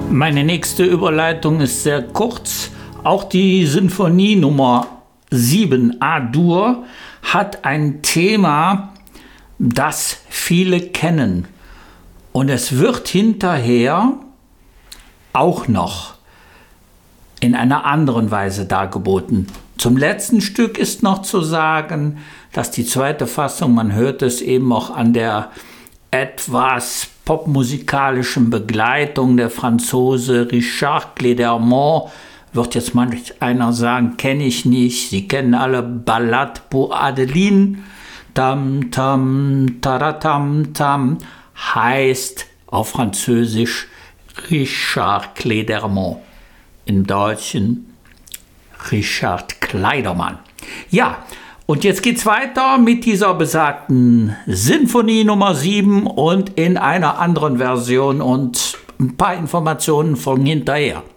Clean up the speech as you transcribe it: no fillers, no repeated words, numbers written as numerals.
Meine nächste Überleitung ist sehr kurz. Auch die Sinfonie Nummer 7 A-Dur hat ein Thema, das viele kennen. Und es wird hinterher auch noch in einer anderen Weise dargeboten. Zum letzten Stück ist noch zu sagen, dass die zweite Fassung, man hört es eben auch an der etwas popmusikalischen Begleitung, der Franzose Richard Clédermont, wird jetzt manch einer sagen, kenne ich nicht. Sie kennen alle Ballade pour Adeline, tam tam taratam tam, heißt auf Französisch Richard Clédermont, im Deutschen Richard Kleidermann. Ja, und jetzt geht's weiter mit dieser besagten Sinfonie Nummer 7 und in einer anderen Version und ein paar Informationen von hinterher.